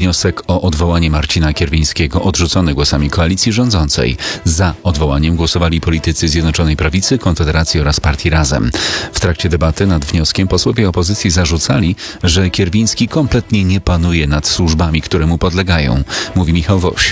wniosek o odwołanie Marcina Kierwińskiego odrzucony głosami koalicji rządzącej. Za odwołaniem głosowali politycy Zjednoczonej Prawicy, Konfederacji oraz Partii Razem. W trakcie debaty nad wnioskiem posłowie opozycji zarzucali, że Kierwiński kompletnie nie panuje nad służbami, które mu podlegają, mówi Michał Woś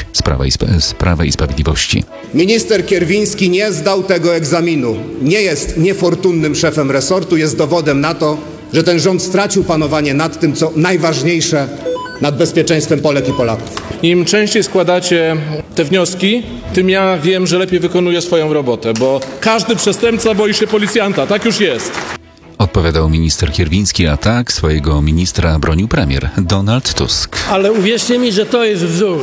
z Prawa i Sprawiedliwości. Minister Kierwiński nie zdał tego egzaminu. Nie jest niefortunnym szefem resortu, jest dowodem na to, że ten rząd stracił panowanie nad tym, co najważniejsze, nad bezpieczeństwem Polek i Polaków. Im częściej składacie te wnioski, tym ja wiem, że lepiej wykonuję swoją robotę, bo każdy przestępca boi się policjanta, tak już jest. Odpowiadał minister Kierwiński, a tak swojego ministra bronił premier Donald Tusk. Ale uwierzcie mi, że to jest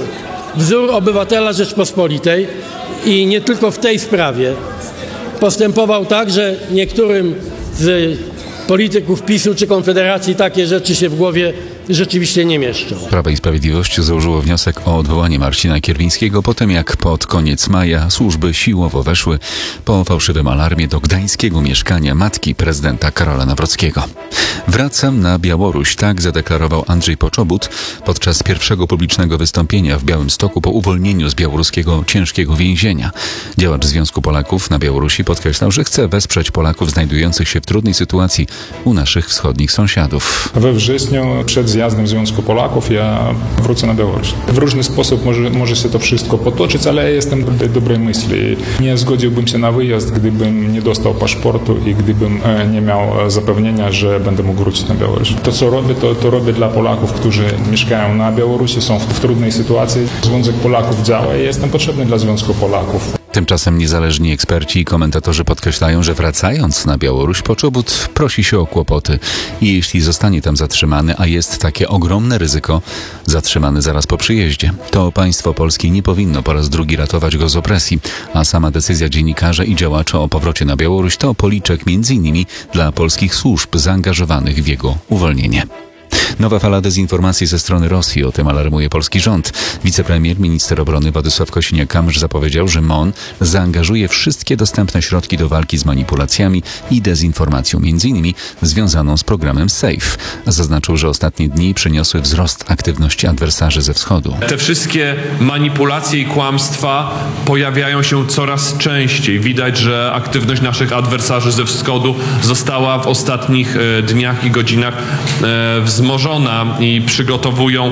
wzór obywatela Rzeczpospolitej i nie tylko w tej sprawie. Postępował tak, że niektórym z polityków PiS-u czy Konfederacji takie rzeczy się w głowie rzeczywiście nie mieszczą. Prawo i Sprawiedliwość złożyło wniosek o odwołanie Marcina Kierwińskiego po tym, jak pod koniec maja służby siłowo weszły po fałszywym alarmie do gdańskiego mieszkania matki prezydenta Karola Nawrockiego. Wracam na Białoruś, tak zadeklarował Andrzej Poczobut podczas pierwszego publicznego wystąpienia w Białymstoku po uwolnieniu z białoruskiego ciężkiego więzienia. Działacz Związku Polaków na Białorusi podkreślał, że chce wesprzeć Polaków znajdujących się w trudnej sytuacji u naszych wschodnich sąsiadów. We wrześniu przed zjazdem Związku Polaków ja wrócę na Białoruś. W różny sposób może się to wszystko potoczyć, ale ja jestem dobrej myśli. Nie zgodziłbym się na wyjazd, gdybym nie dostał paszportu i gdybym nie miał zapewnienia, że będę mógł wrócić na Białoruś. To, co robię, to robię dla Polaków, którzy mieszkają na Białorusi, są w trudnej sytuacji. Związek Polaków działa i jestem potrzebny dla Związku Polaków. Tymczasem niezależni eksperci i komentatorzy podkreślają, że wracając na Białoruś, Poczobut prosi się o kłopoty i jeśli zostanie tam zatrzymany, a jest takie ogromne ryzyko, zatrzymany zaraz po przyjeździe, to państwo polskie nie powinno po raz drugi ratować go z opresji, a sama decyzja dziennikarzy i działaczy o powrocie na Białoruś to policzek m.in. dla polskich służb zaangażowanych w jego uwolnienie. Nowa fala dezinformacji ze strony Rosji, o tym alarmuje polski rząd. Wicepremier, minister obrony Władysław Kosiniak-Kamysz zapowiedział, że MON zaangażuje wszystkie dostępne środki do walki z manipulacjami i dezinformacją, m.in. związaną z programem SAFE. Zaznaczył, że ostatnie dni przyniosły wzrost aktywności adwersarzy ze wschodu. Te wszystkie manipulacje i kłamstwa pojawiają się coraz częściej. Widać, że aktywność naszych adwersarzy ze wschodu została w ostatnich dniach i godzinach wzmożona i przygotowują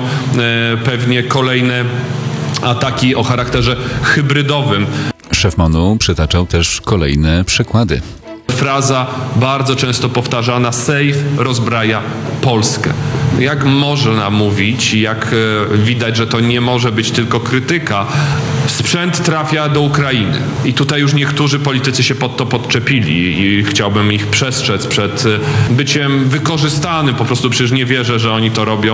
pewnie kolejne ataki o charakterze hybrydowym. Szef MON-u przytaczał też kolejne przykłady. Fraza bardzo często powtarzana: SAFE rozbraja Polskę. Jak można mówić, jak widać, że to nie może być tylko krytyka, sprzęt trafia do Ukrainy. I tutaj już niektórzy politycy się pod to podczepili i chciałbym ich przestrzec przed byciem wykorzystanym. Po prostu przecież nie wierzę, że oni to robią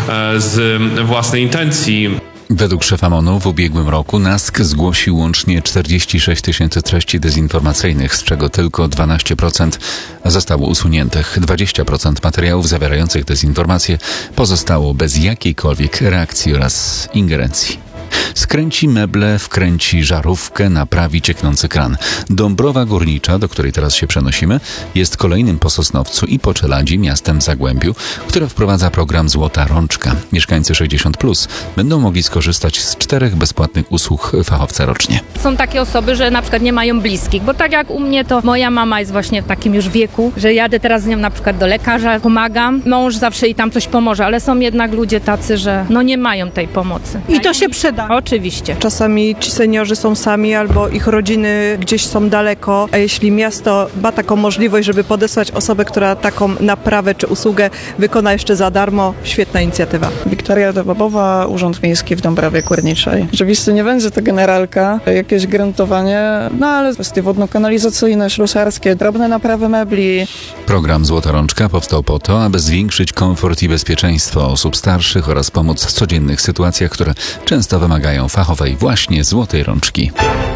z własnej intencji. Według szefa MON-u w ubiegłym roku NASK zgłosił łącznie 46 tysięcy treści dezinformacyjnych, z czego tylko 12% zostało usuniętych. 20% materiałów zawierających dezinformacje pozostało bez jakiejkolwiek reakcji oraz ingerencji. Skręci meble, wkręci żarówkę, naprawi cieknący kran. Dąbrowa Górnicza, do której teraz się przenosimy, jest kolejnym po Sosnowcu i po Czeladzi miastem w Zagłębiu, które wprowadza program Złota Rączka. Mieszkańcy 60+ będą mogli skorzystać z 4 bezpłatnych usług fachowca rocznie. Są takie osoby, że na przykład nie mają bliskich, bo tak jak u mnie, to moja mama jest właśnie w takim już wieku, że jadę teraz z nią na przykład do lekarza, pomagam, mąż zawsze jej tam coś pomoże, ale są jednak ludzie tacy, że nie mają tej pomocy. I to się przyda. Oczywiście. Czasami ci seniorzy są sami albo ich rodziny gdzieś są daleko, a jeśli miasto ma taką możliwość, żeby podesłać osobę, która taką naprawę czy usługę wykona jeszcze za darmo, świetna inicjatywa. Wiktoria Dobowa, Urząd Miejski w Dąbrowie Górniczej. Oczywiście nie będzie to generalka, jakieś gruntowanie, ale kwestie wodno-kanalizacyjne, ślusarskie, drobne naprawy mebli. Program Złota Rączka powstał po to, aby zwiększyć komfort i bezpieczeństwo osób starszych oraz pomóc w codziennych sytuacjach, które często wymagają fachowej właśnie złotej rączki.